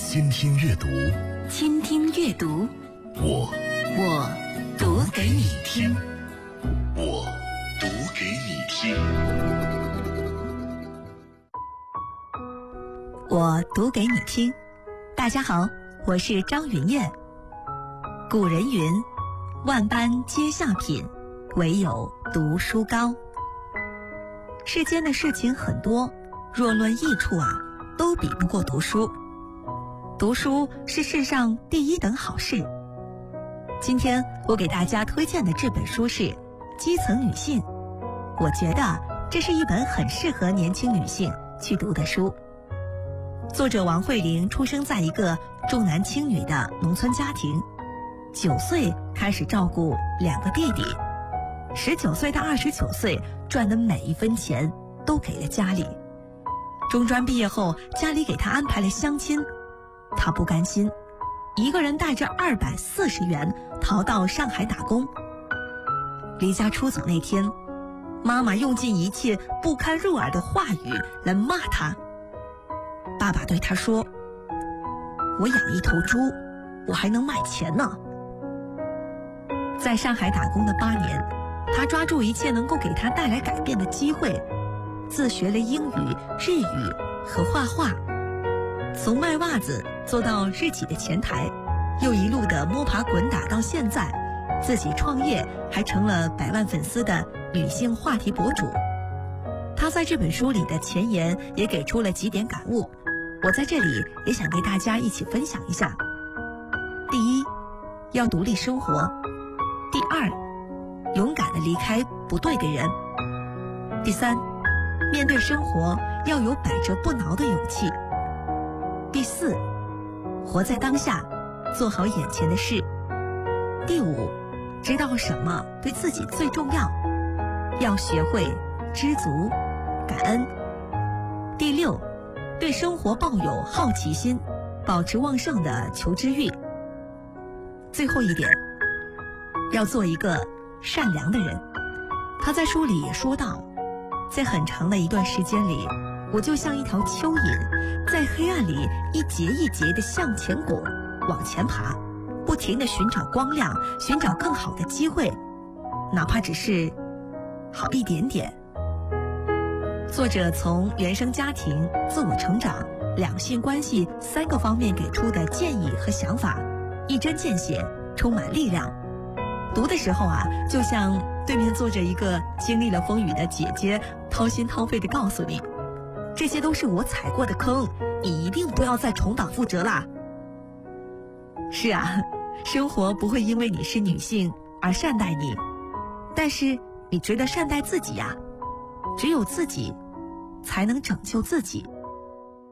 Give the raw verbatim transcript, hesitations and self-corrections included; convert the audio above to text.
倾听阅读， 倾听阅读， 我我读给你听， 我读给你听。 我读给你听。大家好，我是张云燕。古人云：万般皆下品，唯有读书高。世间的事情很多，若论益处啊，都比不过读书。读书是世上第一等好事。今天我给大家推荐的这本书是《基层女性》，我觉得这是一本很适合年轻女性去读的书。作者王慧玲出生在一个重男轻女的农村家庭，九岁开始照顾两个弟弟，十九岁到二十九岁赚的每一分钱都给了家里。中专毕业后，家里给她安排了相亲，她不甘心，一个人带着二百四十元逃到上海打工。离家出走那天，妈妈用尽一切不堪入耳的话语来骂她。爸爸对她说：我养一头猪，我还能卖钱呢。在上海打工的八年，她抓住一切能够给她带来改变的机会，自学了英语、日语和画画，从卖袜子做到日企的前台，又一路的摸爬滚打到现在，自己创业，还成了百万粉丝的女性话题博主。她在这本书里的前言也给出了几点感悟，我在这里也想给大家一起分享一下。第一，要独立生活；第二，勇敢地离开不对的人；第三，面对生活要有百折不挠的勇气；第四，活在当下，做好眼前的事；第五，知道什么对自己最重要，要学会知足感恩；第六，对生活抱有好奇心，保持旺盛的求知欲；最后一点，要做一个善良的人。他在书里也说到，在很长的一段时间里，我就像一条蚯蚓，在黑暗里一节一节地向前滚，往前爬，不停地寻找光亮，寻找更好的机会，哪怕只是好一点点。作者从原生家庭、自我成长、两性关系三个方面给出的建议和想法，一针见血，充满力量。读的时候啊，就像对面坐着一个经历了风雨的姐姐，掏心掏肺地告诉你，这些都是我踩过的坑，你一定不要再重蹈覆辙啦。是啊，生活不会因为你是女性而善待你，但是你值得善待自己呀，只有自己才能拯救自己。